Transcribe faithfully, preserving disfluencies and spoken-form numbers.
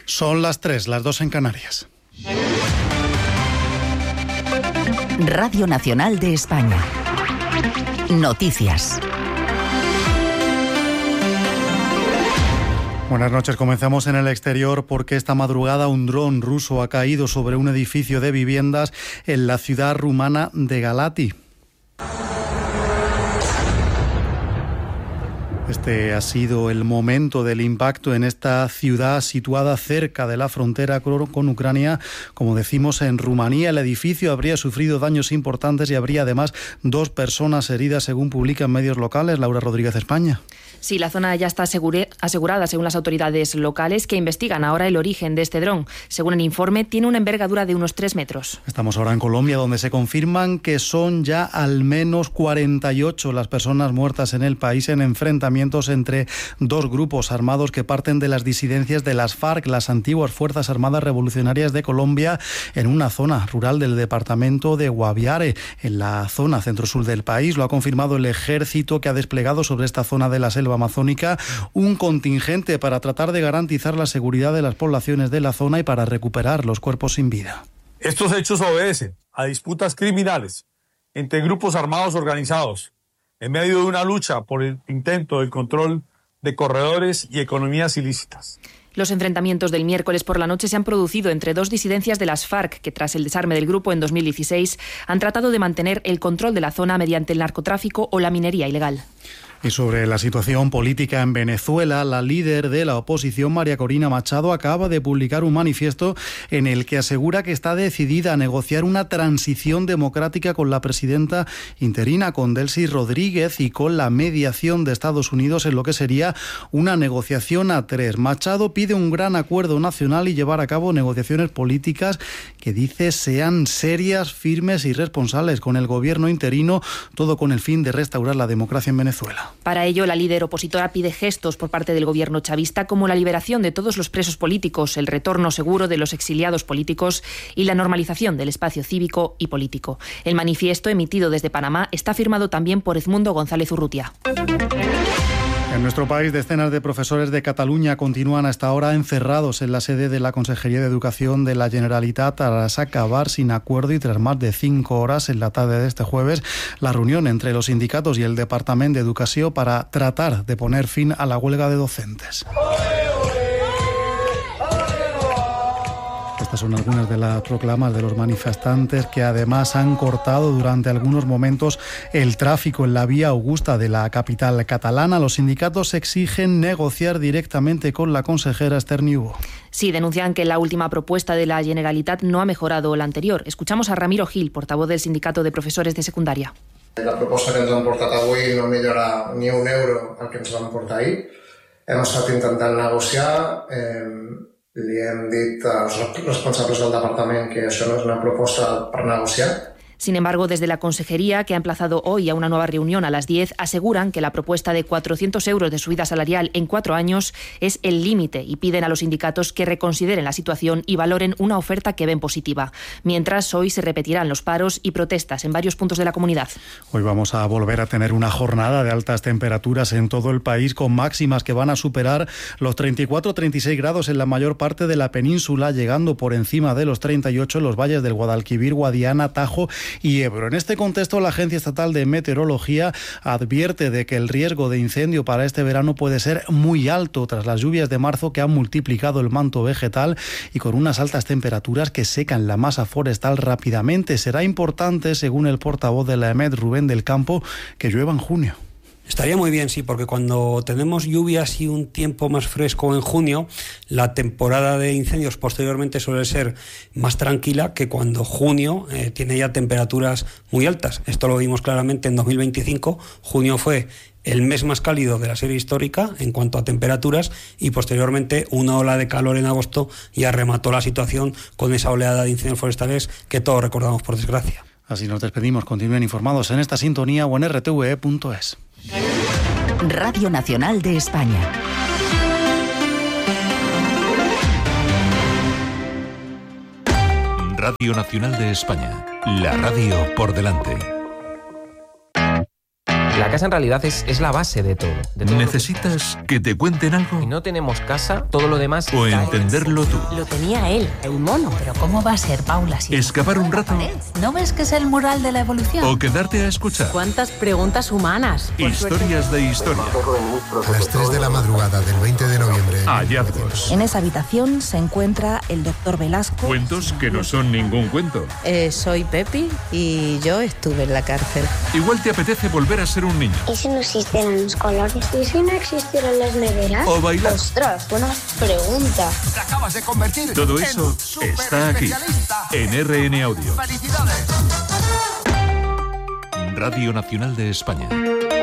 Son las tres, las dos en Canarias. Radio Nacional de España. Noticias. Buenas noches, comenzamos en el exterior porque esta madrugada un dron ruso ha caído sobre un edificio de viviendas en la ciudad rumana de Galati. Este ha sido el momento del impacto en esta ciudad situada cerca de la frontera con Ucrania. Como decimos, en Rumanía el edificio habría sufrido daños importantes y habría además dos personas heridas, según publican medios locales. Laura Rodríguez, España. Sí, la zona ya está asegurada según las autoridades locales, que investigan ahora el origen de este dron. Según el informe, tiene una envergadura de unos tres metros. Estamos ahora en Colombia, donde se confirman que son ya al menos cuarenta y ocho las personas muertas en el país en enfrentamientos entre dos grupos armados que parten de las disidencias de las FARC, las antiguas Fuerzas Armadas Revolucionarias de Colombia, en una zona rural del departamento de Guaviare, en la zona centro-sur del país. Lo ha confirmado el ejército, que ha desplegado sobre esta zona de la selva amazónica un contingente para tratar de garantizar la seguridad de las poblaciones de la zona y para recuperar los cuerpos sin vida. Estos hechos obedecen a disputas criminales entre grupos armados organizados en medio de una lucha por el intento del control de corredores y economías ilícitas. Los enfrentamientos del miércoles por la noche se han producido entre dos disidencias de las FARC que, tras el desarme del grupo en dos mil dieciséis, han tratado de mantener el control de la zona mediante el narcotráfico o la minería ilegal. Y sobre la situación política en Venezuela, la líder de la oposición, María Corina Machado, acaba de publicar un manifiesto en el que asegura que está decidida a negociar una transición democrática con la presidenta interina, con Delcy Rodríguez, y con la mediación de Estados Unidos en lo que sería una negociación a tres. Machado pide un gran acuerdo nacional y llevar a cabo negociaciones políticas que dice sean serias, firmes y responsables con el gobierno interino, todo con el fin de restaurar la democracia en Venezuela. Para ello, la líder opositora pide gestos por parte del gobierno chavista como la liberación de todos los presos políticos, el retorno seguro de los exiliados políticos y la normalización del espacio cívico y político. El manifiesto, emitido desde Panamá, está firmado también por Edmundo González Urrutia. En nuestro país, decenas de profesores de Cataluña continúan hasta ahora encerrados en la sede de la Consejería de Educación de la Generalitat tras acabar sin acuerdo y tras más de cinco horas en la tarde de este jueves la reunión entre los sindicatos y el Departamento de Educación para tratar de poner fin a la huelga de docentes. Estas son algunas de las proclamas de los manifestantes, que además han cortado durante algunos momentos el tráfico en la vía Augusta de la capital catalana. Los sindicatos exigen negociar directamente con la consejera Esther Niubó. Sí, denuncian que la última propuesta de la Generalitat no ha mejorado la anterior. Escuchamos a Ramiro Gil, portavoz del Sindicato de Profesores de Secundaria. La proposta que ens han portat avui no millora ni un euro al que ens van portar ahir. Hem estat intentant negociar, eh, li hem dit als responsables del departament que això no és una proposta per negociar. Sin embargo, desde la Consejería, que ha emplazado hoy a una nueva reunión a las diez, aseguran que la propuesta de cuatrocientos euros de subida salarial en cuatro años es el límite y piden a los sindicatos que reconsideren la situación y valoren una oferta que ven positiva. Mientras, hoy se repetirán los paros y protestas en varios puntos de la comunidad. Hoy vamos a volver a tener una jornada de altas temperaturas en todo el país, con máximas que van a superar los treinta y cuatro a treinta y seis grados en la mayor parte de la península, llegando por encima de los treinta y ocho en los valles del Guadalquivir, Guadiana, Tajo y Ebro. En este contexto, la Agencia Estatal de Meteorología advierte de que el riesgo de incendio para este verano puede ser muy alto tras las lluvias de marzo, que han multiplicado el manto vegetal y con unas altas temperaturas que secan la masa forestal rápidamente. Será importante, según el portavoz de la E M E T, Rubén del Campo, que llueva en junio. Estaría muy bien, sí, porque cuando tenemos lluvias y un tiempo más fresco en junio, la temporada de incendios posteriormente suele ser más tranquila que cuando junio eh, tiene ya temperaturas muy altas. Esto lo vimos claramente en dos mil veinticinco. Junio fue el mes más cálido de la serie histórica en cuanto a temperaturas, y posteriormente una ola de calor en agosto ya remató la situación con esa oleada de incendios forestales que todos recordamos, por desgracia. Así nos despedimos. Continúen informados en esta sintonía o en r t v e punto es. Radio Nacional de España. Radio Nacional de España. La radio por delante. La casa en realidad es, es la base de todo. De todo ¿Necesitas que te cuenten algo? Si no tenemos casa, todo lo demás... O entenderlo tú. Lo tenía él, el mono. Pero ¿cómo va a ser, Paula? Si ¿Escapar un rato? ¿No ves que es el mural de la evolución? ¿O quedarte a escuchar? ¿Cuántas preguntas humanas? Historias de historia. A las tres de la madrugada del veinte de noviembre. Hallazgos. En esa habitación se encuentra el doctor Velasco. Cuentos que no son ningún cuento. Eh, soy Pepi y yo estuve en la cárcel. Igual te apetece volver a ser un niño. ¿Y si no existieran los colores? ¿Y si no existieran las neveras? O bailar. Ostras, buena pregunta. Te acabas de convertir. Todo eso está aquí, en R N Audio. ¡Felicidades! Radio Nacional de España.